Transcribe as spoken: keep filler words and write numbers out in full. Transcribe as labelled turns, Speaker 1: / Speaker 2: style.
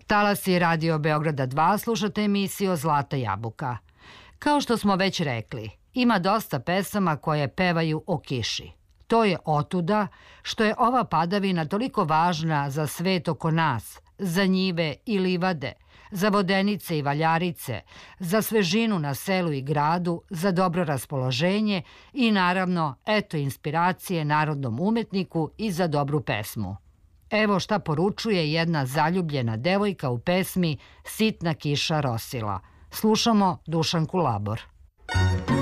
Speaker 1: Talasi Radio Beograda dva, slušate emisiju Zlata jabuka. Kao što smo već rekli, ima dosta pesama koje pevaju o kiši. To je otuda što je ova padavina toliko važna za svet oko nas, za njive i livade, za vodenice i valjarice, za svežinu na selu i gradu, za dobro raspoloženje i naravno, eto inspiracije narodnom umetniku i za dobru pesmu. Evo šta poručuje jedna zaljubljena devojka u pesmi Sitna kiša rosila. Slušamo Dušanku Labor.